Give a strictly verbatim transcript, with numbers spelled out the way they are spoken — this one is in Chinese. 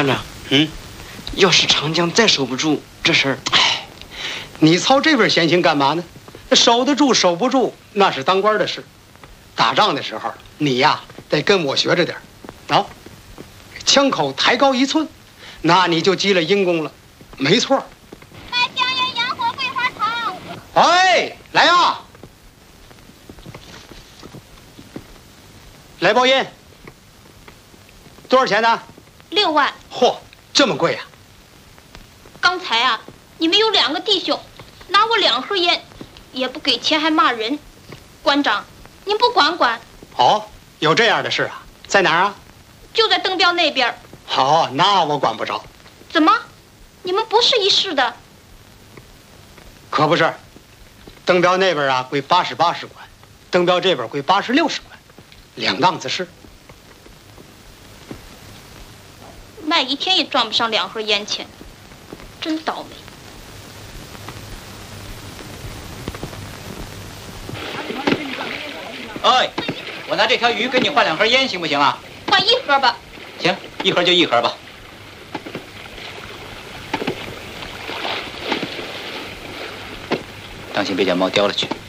团长， 嗯， 要是长江再守不住，这事儿， 哎，你操这份闲心干嘛呢？守得住守不住，那是当官的事。打仗的时候，你呀得跟我学着点儿，啊，枪口抬高一寸，那你就积了阴功了，没错。 卖香烟、洋火、桂花糖。 哎，来呀！来包烟，多少钱呢？ 六万。 嚯，这么贵啊！ 刚才啊，你们有两个弟兄拿我两盒烟，也不给钱还骂人。馆长，您不管管？ 哦，有这样的事啊？在哪儿啊？ 就在登标那边。 好，那我管不着。 怎么？你们不是一市的？ 可不是，登标那边啊归八十八师管，登标这边归八十六师管，两档子事。 卖一天也赚不上两盒烟钱，真倒霉。 哎，我拿这条鱼跟你换两盒烟，行不行啊？ 换一盒吧。 行，一盒就一盒吧。当心别将猫叼了去。